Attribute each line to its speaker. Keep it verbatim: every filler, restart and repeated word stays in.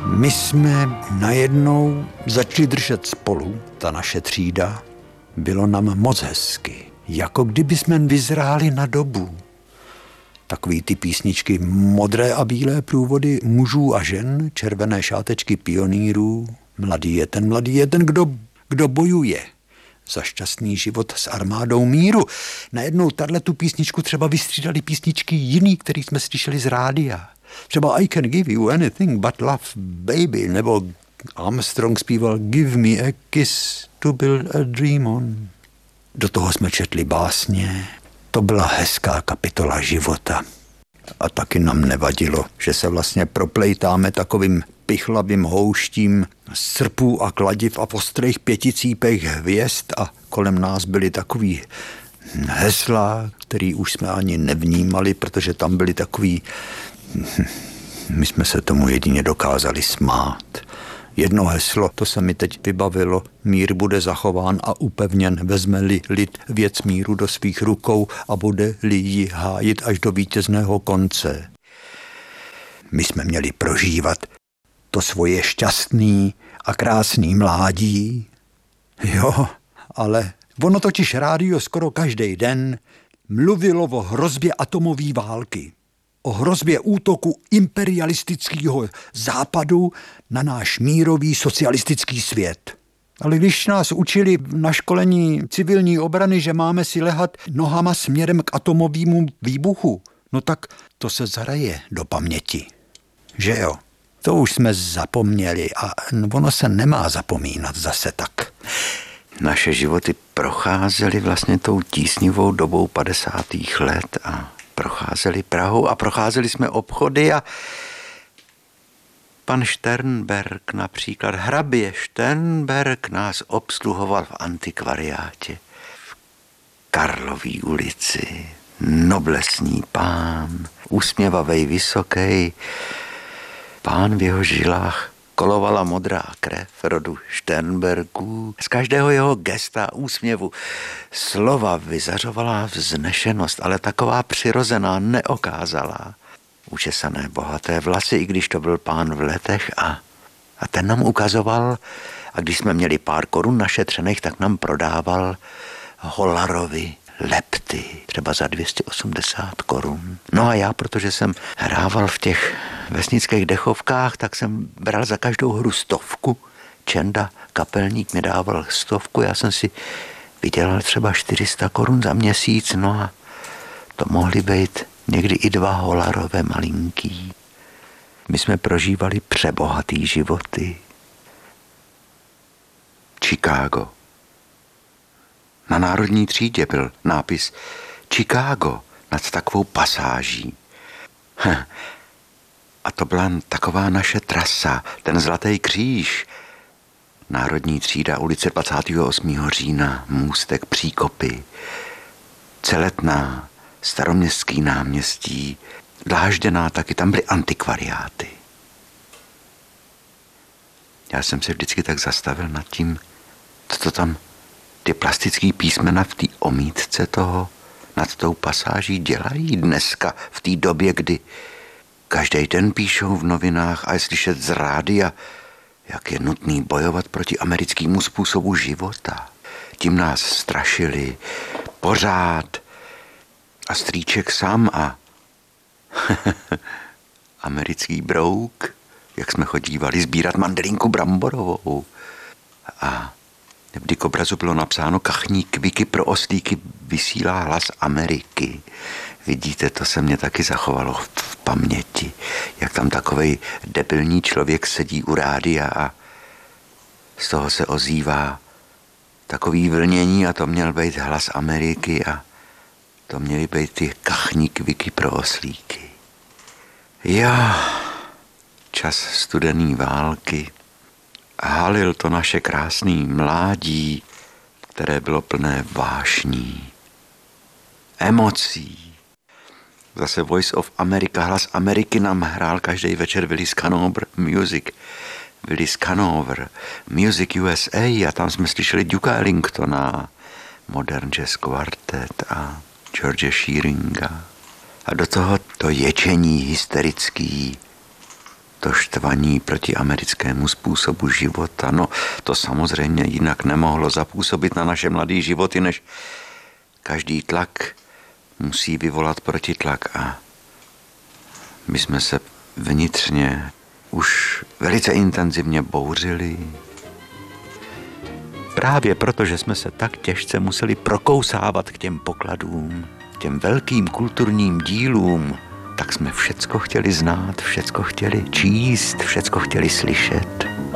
Speaker 1: My jsme najednou začali držet spolu, ta naše třída. Bylo nám moc hezky, jako kdyby jsme vyzráli na dobu. Takový ty písničky modré a bílé průvody mužů a žen, červené šátečky pionýrů. Mladý je ten, mladý je ten, kdo, kdo bojuje za šťastný život s armádou míru. Najednou tato písničku třeba vystřídali písničky jiný, který jsme slyšeli z rádia. Třeba I can give you anything but love, baby, nebo Armstrong zpíval Give me a kiss to build a dream on. Do toho jsme četli básně. To byla hezká kapitola života. A taky nám nevadilo, že se vlastně proplejtáme takovým pichlavým houštím srpů a kladiv a ostrých pěticípech hvězd a kolem nás byly takový hesla, který už jsme ani nevnímali, protože tam byly takový... My jsme se tomu jedině dokázali smát. Jedno heslo, to se mi teď vybavilo, mír bude zachován a upevněn, vezme-li lid věc míru do svých rukou a bude-li ji hájit až do vítězného konce. My jsme měli prožívat to svoje šťastný a krásný mládí. Jo, ale ono totiž rádio skoro každý den mluvilo o hrozbě atomové války. O hrozbě útoku imperialistického západu na náš mírový socialistický svět. Ale když nás učili na školení civilní obrany, že máme si lehat nohama směrem k atomovému výbuchu, no tak to se zaraje do paměti. Že jo? To už jsme zapomněli a ono se nemá zapomínat zase tak.
Speaker 2: Naše životy procházely vlastně tou tísnivou dobou padesátých let a procházeli Prahou a procházeli jsme obchody a pan Šternberg například, hrabě Šternberg nás obsluhoval v antikvariátě v Karlový ulici. Noblesní pán, úsměvavej, vysoký, pán v jeho žilách kolovala modrá krev rodu Šternbergů. Z každého jeho gesta, úsměvu, slova vyzařovala vznešenost, ale taková přirozená, neokázalá. Učesané bohaté vlasy, i když to byl pán v letech a, a ten nám ukazoval, a když jsme měli pár korun našetřených, tak nám prodával Holarovi lepty, třeba za dvě stě osmdesát korun. No a já, protože jsem hrával v těch vesnických dechovkách, tak jsem bral za každou hru stovku. Čenda, kapelník, mi dával stovku, já jsem si vydělal třeba čtyři sta korun za měsíc, no a to mohly být někdy i dva Holarové malinký. My jsme prožívali přebohatý životy. Chicago. Na Národní třídě byl nápis Chicago nad takovou pasáží. Hm. A to byla taková naše trasa, ten Zlatý kříž. Národní třída, ulice dvacátého osmého října, můstek Příkopy, Celetná, Staroměstský náměstí, Dlážděná, taky tam byly antikvariáty. Já jsem se vždycky tak zastavil nad tím, co to tam ty plastický písmena v té omítce toho nad tou pasáží dělají dneska, v té době, kdy každý den píšou v novinách a je slyšet z rádia, jak je nutný bojovat proti americkému způsobu života. Tím nás strašili pořád a strýček sám a americký brouk, jak jsme chodívali sbírat mandarinku bramborovou. A vždy k obrazu bylo napsáno kachní kviky pro oslíky vysílá hlas Ameriky. Vidíte, to se mě taky zachovalo v paměti, jak tam takovej debilní člověk sedí u rádia a z toho se ozývá takový vlnění a to měl být hlas Ameriky a to měly být ty kachní kviky pro oslíky. Já, čas studený války, halil to naše krásné mládí, které bylo plné vášní, emocí. Zase Voice of America, hlas Ameriky nám hrál každý večer Willis Canover Music. Willis Canover Music U S A a tam jsme slyšeli Duka Ellingtona, Modern Jazz Quartet a George Shearinga. A do toho to ječení hysterický, to štvaní proti americkému způsobu života. No, to samozřejmě jinak nemohlo zapůsobit na naše mladé životy, než každý tlak musí vyvolat protitlak. A my jsme se vnitřně už velice intenzivně bouřili. Právě proto, že jsme se tak těžce museli prokousávat k těm pokladům, k těm velkým kulturním dílům, tak jsme všecko chtěli znát, všecko chtěli číst, všecko chtěli slyšet.